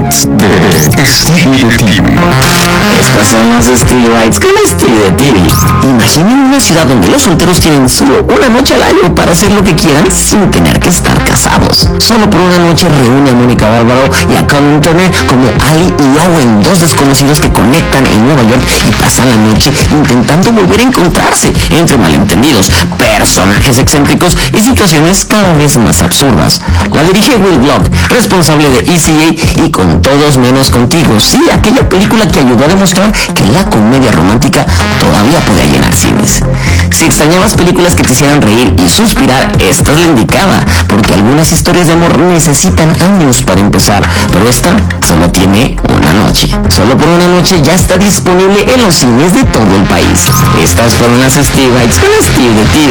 Bites de Stevie de TV. Estas son las Stevie Bites con Stevie de TV. Imaginen una ciudad donde los solteros tienen solo una noche al año para hacer lo que quieran sin tener que estar casados. Solo por una noche reúne a Mónica Bárbaro y a Colin Turner como Ali y Owen, dos desconocidos que conectan en Nueva York y pasan la noche intentando volver a encontrarse entre malentendidos, personajes excéntricos y situaciones cada vez más absurdas. La dirige Will Block, responsable de ECA y Con Todos Menos Contigo. Sí, aquella película que ayudó a demostrar que la comedia romántica todavía podía llenar cines. Si extrañabas películas que te hicieran reír y suspirar, esta es la indicada, porque algunas historias de amor necesitan años para empezar, pero esta solo tiene una noche. Solo por una noche ya está disponible en los cines de todo el país. Estas fueron las Stevie Bites con Steve de TV.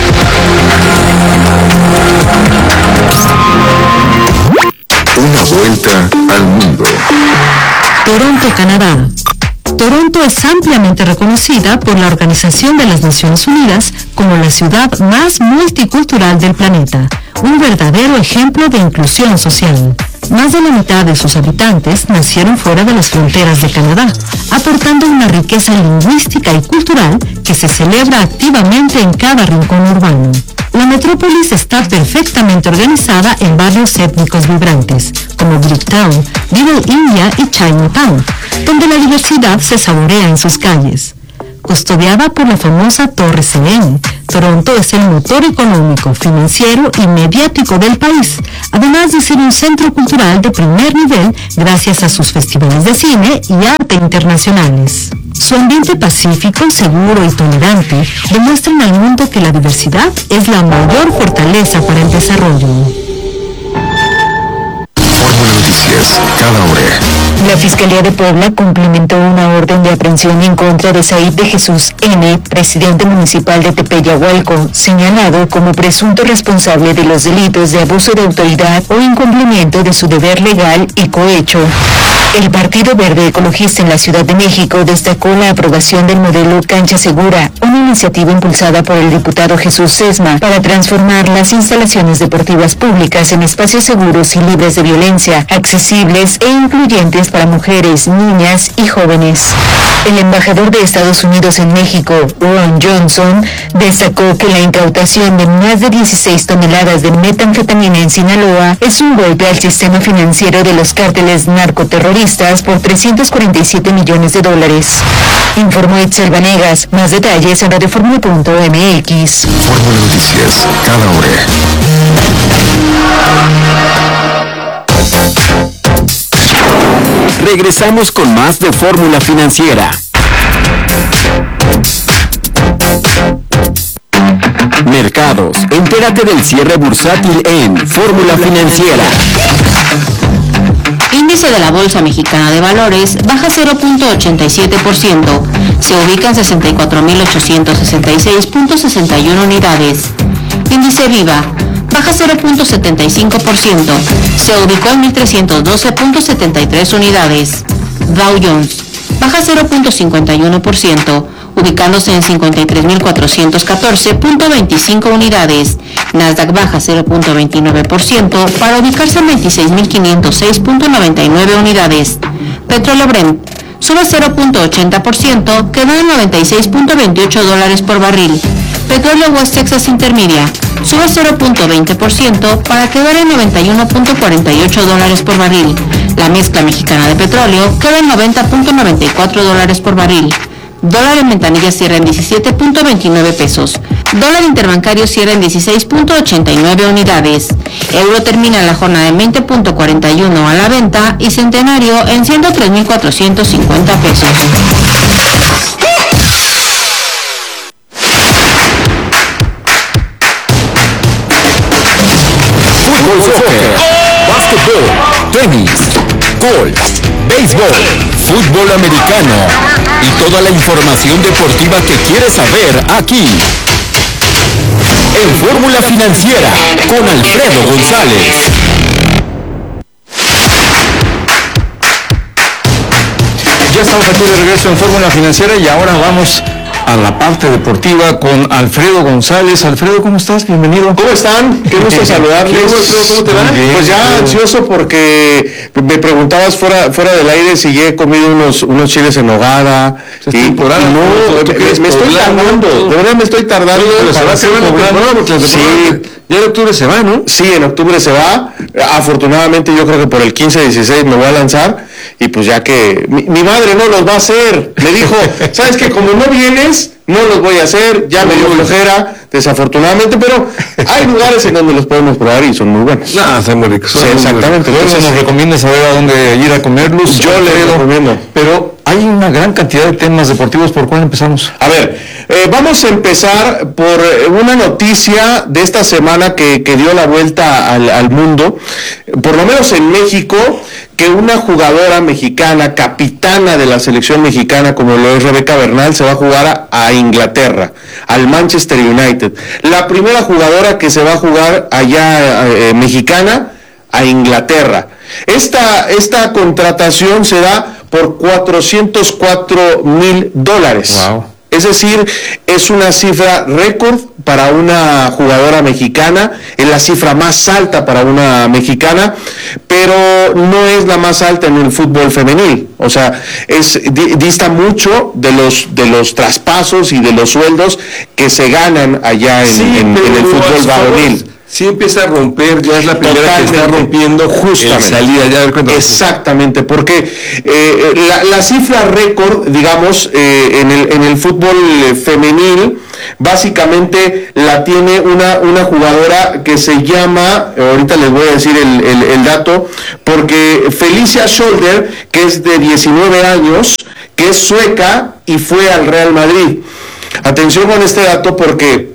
Una vuelta al mundo. Toronto, Canadá. Toronto es ampliamente reconocida por la Organización de las Naciones Unidas como la ciudad más multicultural del planeta, un verdadero ejemplo de inclusión social. Más de la mitad de sus habitantes nacieron fuera de las fronteras de Canadá, aportando una riqueza lingüística y cultural que se celebra activamente en cada rincón urbano. La metrópolis está perfectamente organizada en barrios étnicos vibrantes, como Bricktown, Little India y Chinatown, donde la diversidad se saborea en sus calles. Custodiada por la famosa Torre CN, Toronto es el motor económico, financiero y mediático del país, además de ser un centro cultural de primer nivel gracias a sus festivales de cine y arte internacionales. Su ambiente pacífico, seguro y tolerante demuestran al mundo que la diversidad es la mayor fortaleza para el desarrollo. Fórmula Noticias, cada hora. La Fiscalía de Puebla cumplimentó una orden de aprehensión en contra de Said de Jesús N., presidente municipal de Tepeyahualco, señalado como presunto responsable de los delitos de abuso de autoridad o incumplimiento de su deber legal y cohecho. El Partido Verde Ecologista en la Ciudad de México destacó la aprobación del modelo Cancha Segura, una iniciativa impulsada por el diputado Jesús Sesma para transformar las instalaciones deportivas públicas en espacios seguros y libres de violencia, accesibles e incluyentes para mujeres, niñas y jóvenes. El embajador de Estados Unidos en México, Ron Johnson, destacó que la incautación de más de 16 toneladas de metanfetamina en Sinaloa es un golpe al sistema financiero de los cárteles narcoterroristas por $347 millones. Informó Itzel Vanegas. Más detalles en radioformula.mx. Fórmula Noticias, cada hora. Regresamos con más de Fórmula Financiera. Mercados. Entérate del cierre bursátil en Fórmula Financiera. Índice de la Bolsa Mexicana de Valores baja 0.87%, se ubica en 64.866.61 unidades. Índice Viva baja 0.75%, se ubicó en 1.312.73 unidades. Dow Jones baja 0.51%, ubicándose en 53.414.25 unidades. Nasdaq baja 0.29% para ubicarse en 26.506.99 unidades. Petróleo Brent sube 0.80%, quedó en $96.28 por barril. Petróleo West Texas Intermedia sube 0.20% para quedar en $91.48 por barril. La mezcla mexicana de petróleo queda en $90.94 por barril. Dólar en ventanilla cierra en 17.29 pesos. Dólar interbancario cierra en 16.89 unidades. Euro termina la jornada en 20.41 a la venta y centenario en 103.450 pesos. Fútbol, soccer, básquetbol, tenis, golf, béisbol, fútbol americano y toda la información deportiva que quieres saber aquí. En Fórmula Financiera con Alfredo González. Ya estamos aquí de regreso en Fórmula Financiera y ahora vamos a la parte deportiva con Alfredo González. Alfredo, ¿cómo estás? Bienvenido. ¿Cómo están? Qué gusto saludarles. ¿Cómo te va? Pues ya ansioso porque me preguntabas fuera del aire si ya he comido unos chiles en nogada. Y temporada. Me estoy tardando. De verdad me estoy tardando. Sí. Ya en octubre se va, ¿no? Sí, en octubre se va. Afortunadamente yo creo que por el 15-16 me voy a lanzar. Y pues ya que mi madre no los va a hacer. Me dijo, ¿sabes qué? Como no vienes, no los voy a hacer. Ya me dio flojera, desafortunadamente. Pero hay lugares en donde los podemos probar y son muy buenos. Son muy ricos. Sí, exactamente. Entonces nos recomienda saber a dónde ir a comerlos. Yo le recomiendo. Pero hay una gran cantidad de temas deportivos. ¿Por cuál empezamos? A ver, vamos a empezar por una noticia de esta semana que dio la vuelta al mundo, por lo menos en México, que una jugadora mexicana, capitana de la selección mexicana, como lo es Rebeca Bernal, se va a jugar a Inglaterra, al Manchester United. La primera jugadora que se va a jugar allá mexicana a Inglaterra. Esta contratación se da por $404,000. Wow. Es decir, es una cifra récord para una jugadora mexicana, es la cifra más alta para una mexicana, pero no es la más alta en el fútbol femenil. O sea, dista mucho de los traspasos y de los sueldos que se ganan allá en el fútbol varonil. Sí empieza a romper, ya es la primera que está rompiendo justamente salida. Ya exactamente, porque la cifra récord, digamos, en el fútbol femenil, básicamente la tiene una jugadora que se llama, ahorita les voy a decir el dato, porque Felicia Scholder, que es de 19 años, que es sueca y fue al Real Madrid. Atención con este dato porque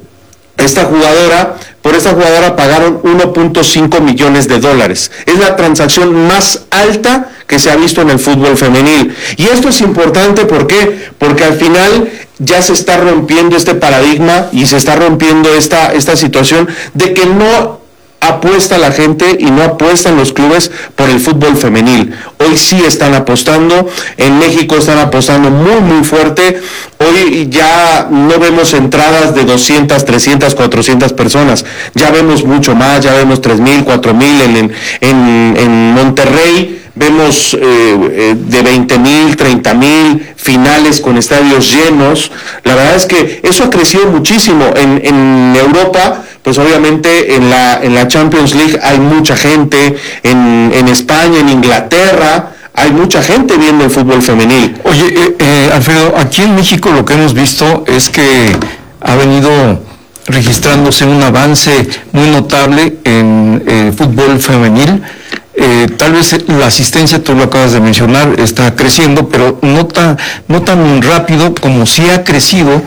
por esta jugadora pagaron $1.5 millones. Es la transacción más alta que se ha visto en el fútbol femenil. Y esto es importante, ¿por qué? Porque al final ya se está rompiendo este paradigma y se está rompiendo esta situación de que no apuesta la gente y no apuestan los clubes por el fútbol femenil. Hoy sí están apostando, en México están apostando muy muy fuerte. Hoy ya no vemos entradas de 200, 300, 400 personas, ya vemos mucho más, ya vemos 3,000, 4,000 en Monterrey. Vemos de 20,000, 30,000 finales con estadios llenos. La verdad es que eso ha crecido muchísimo. En Europa, pues obviamente en la Champions League hay mucha gente. En España, en Inglaterra, hay mucha gente viendo el fútbol femenil. Oye, Alfredo, aquí en México lo que hemos visto es que ha venido registrándose un avance muy notable en el fútbol femenil. Tal vez la asistencia, tú lo acabas de mencionar, está creciendo, pero no tan rápido como sí ha crecido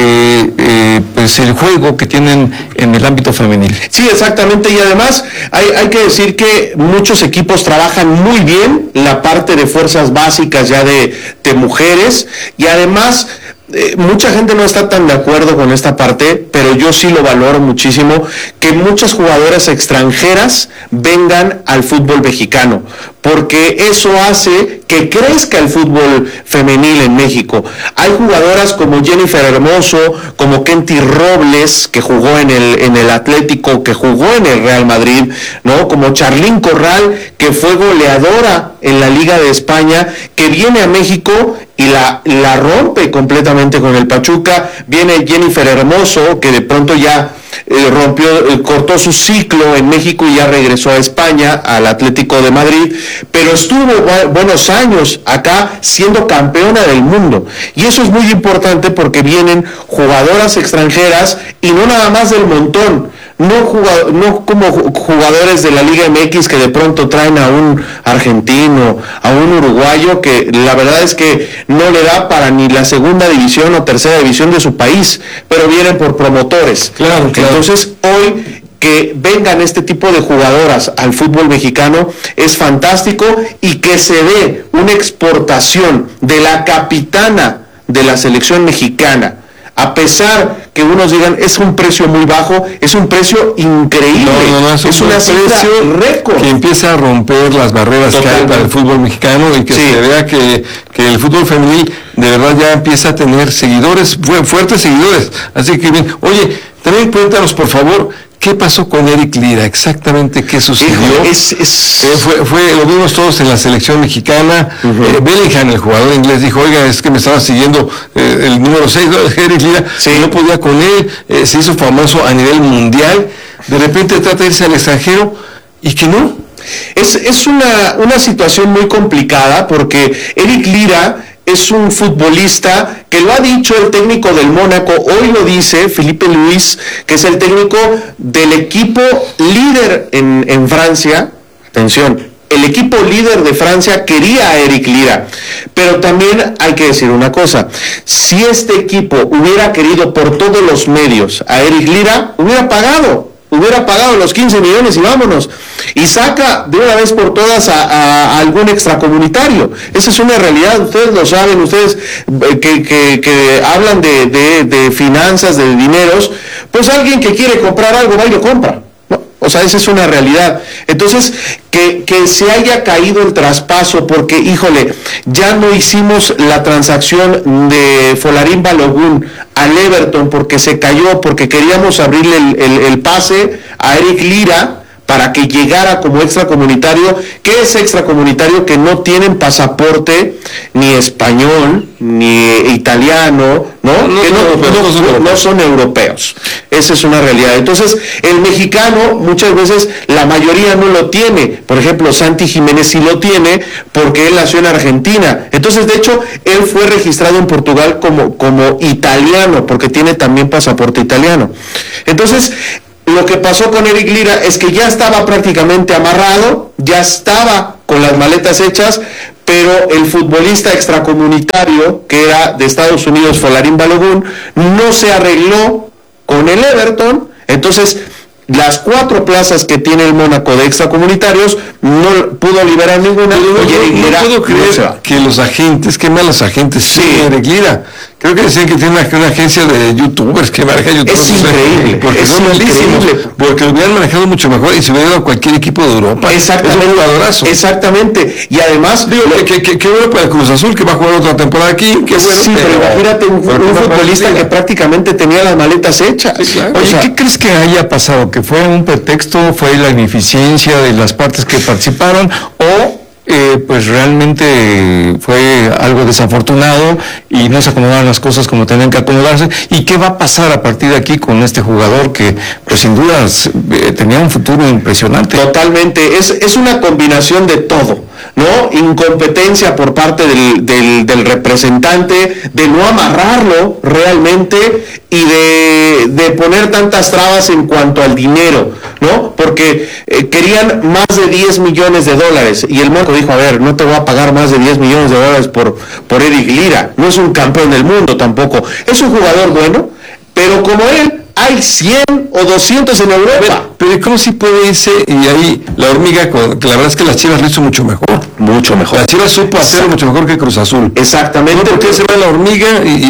pues el juego que tienen en el ámbito femenil. Sí, exactamente, y además hay que decir que muchos equipos trabajan muy bien la parte de fuerzas básicas ya de mujeres, y además mucha gente no está tan de acuerdo con esta parte, pero yo sí lo valoro muchísimo, que muchas jugadoras extranjeras vengan al fútbol mexicano, porque eso hace que crezca el fútbol femenil en México. Hay jugadoras como Jennifer Hermoso, como Kenty Robles, que jugó en el Atlético, que jugó en el Real Madrid, ¿no? Como Charlín Corral, que fue goleadora en la Liga de España, que viene a México y la rompe completamente con el Pachuca. Viene Jennifer Hermoso, que de pronto ya cortó su ciclo en México y ya regresó a España, al Atlético de Madrid, pero estuvo buenos años acá siendo campeona del mundo, y eso es muy importante porque vienen jugadoras extranjeras y no nada más del montón, no como jugadores de la Liga MX que de pronto traen a un argentino, a un uruguayo que la verdad es que no le da para ni la segunda división o tercera división de su país, pero vienen por promotores. Claro. Entonces hoy que vengan este tipo de jugadoras al fútbol mexicano es fantástico, y que se dé una exportación de la capitana de la selección mexicana A pesar que unos digan es un precio muy bajo, es un precio increíble. No, es una precio récord. Que empieza a romper las barreras que hay para el fútbol mexicano y que se vea que el fútbol femenil de verdad ya empieza a tener seguidores, fuertes seguidores. Así que bien, oye, también cuéntanos por favor, ¿qué pasó con Eric Lira? Exactamente qué sucedió. Lo vimos todos en la selección mexicana. Bellingham, el jugador inglés, dijo, oiga, es que me estaba siguiendo el número 6, Eric Lira, no podía con él, se hizo famoso a nivel mundial, de repente trata de irse al extranjero y que no. Es una situación muy complicada porque Eric Lira es un futbolista que lo ha dicho el técnico del Mónaco, hoy lo dice Filipe Luis, que es el técnico del equipo líder en Francia. Atención, el equipo líder de Francia quería a Eric Lira, pero también hay que decir una cosa, si este equipo hubiera querido por todos los medios a Eric Lira, hubiera pagado los 15 millones y vámonos, y saca de una vez por todas a algún extracomunitario. Esa es una realidad, ustedes lo saben, ustedes que hablan de finanzas, de dineros, pues alguien que quiere comprar algo va y lo compra, ¿no? O sea, esa es una realidad. Entonces, que se haya caído el traspaso porque, híjole, ya no hicimos la transacción de Folarín Balogun al Everton porque se cayó, porque queríamos abrirle el pase a Eric Lira para que llegara como extracomunitario. ¿Qué es extracomunitario? Que no tienen pasaporte ni español, ni italiano, no son europeos. Esa es una realidad. Entonces, el mexicano muchas veces, la mayoría no lo tiene. Por ejemplo, Santi Jiménez sí lo tiene porque él nació en Argentina. Entonces, de hecho, él fue registrado en Portugal como italiano, porque tiene también pasaporte italiano. Entonces, lo que pasó con Eric Lira es que ya estaba prácticamente amarrado, ya estaba con las maletas hechas, pero el futbolista extracomunitario, que era de Estados Unidos, Folarín Balogun, no se arregló con el Everton. Entonces, las 4 plazas que tiene el Mónaco de extracomunitarios no pudo liberar ninguna. No puedo creer que los agentes, qué malos agentes, Eric Lira. Creo que decían que tiene una agencia de youtubers que maneja youtubers. Es increíble. Porque son malísimos. Porque lo hubieran manejado mucho mejor y se hubiera ido a cualquier equipo de Europa. Exactamente. Es un jugadorazo. Exactamente. Y además, digo, qué bueno para el Cruz Azul, que va a jugar otra temporada aquí. Qué bueno. Sí, pero imagínate un futbolista que prácticamente tenía las maletas hechas. Sí, claro. Oye, ¿qué crees que haya pasado? ¿Que fue un pretexto? ¿Fue la ineficiencia de las partes que participaron? ¿O pues realmente fue algo desafortunado y no se acomodaron las cosas como tenían que acomodarse? ¿Y qué va a pasar a partir de aquí con este jugador que pues sin dudas tenía un futuro impresionante? Totalmente, es una combinación de todo, ¿no? Incompetencia por parte del representante, de no amarrarlo realmente y de poner tantas trabas en cuanto al dinero, ¿no? Porque querían más de 10 millones de dólares y el Mónaco dijo, a ver, no te voy a pagar más de 10 millones de dólares por Eric Lira, no es un campeón del mundo tampoco, es un jugador bueno, pero como él, hay 100 o 200 en Europa. Pero ¿cómo si puede irse? Y ahí la hormiga, que la verdad es que las Chivas lo hizo mucho mejor. Mucho mejor. Las Chivas supo hacerlo mucho mejor que Cruz Azul. Exactamente. No, porque se va la hormiga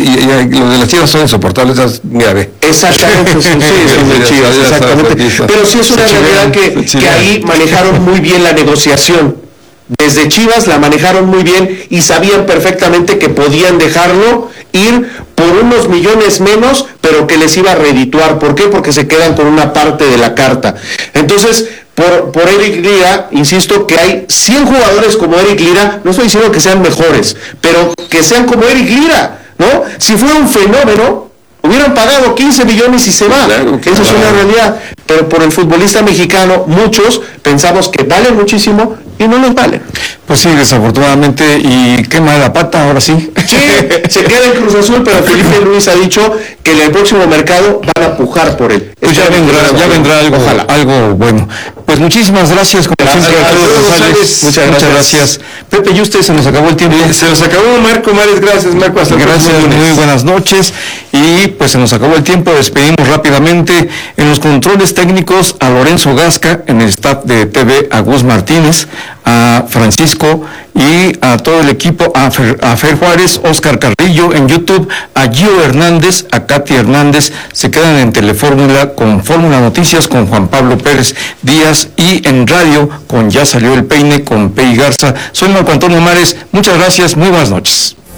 y lo de las Chivas son insoportables. Mira, ve. Exactamente. Sí, son de Chivas, exactamente. Pero sí es una realidad que ahí manejaron muy bien la negociación. Desde Chivas la manejaron muy bien y sabían perfectamente que podían dejarlo ir por unos millones menos, pero que les iba a redituar. ¿Por qué? Porque se quedan con una parte de la carta. Entonces, por Eric Lira, insisto que hay 100 jugadores como Eric Lira, no estoy diciendo que sean mejores, pero que sean como Eric Lira, ¿no? Si fuera un fenómeno, hubieran pagado 15 millones y se va. Claro, esa es una realidad. Pero por el futbolista mexicano, muchos pensamos que vale muchísimo y no nos vale. Pues sí, desafortunadamente, y quema la pata, ahora sí. Sí, se queda en Cruz Azul, pero Filipe Luis ha dicho que en el próximo mercado van a pujar por él. Pues ya vendrá algo bueno. Pues muchísimas gracias, como siempre, a todos González. Muchas gracias. Pepe y usted, se nos acabó el tiempo. Se nos acabó, Marco Mares, gracias, Marco. Hasta gracias, muy buenas noches. Y pues se nos acabó el tiempo, despedimos rápidamente en los controles técnicos a Lorenzo Gasca, en el staff de TV a Gus Martínez, a Francisco y a todo el equipo, a Fer Juárez, Oscar Carrillo en YouTube, a Gio Hernández, a Katy Hernández. Se quedan en Telefórmula con Fórmula Noticias con Juan Pablo Pérez Díaz y en radio con Ya Salió el Peine con Pei Garza. Soy Marco Antonio Mares, muchas gracias, muy buenas noches.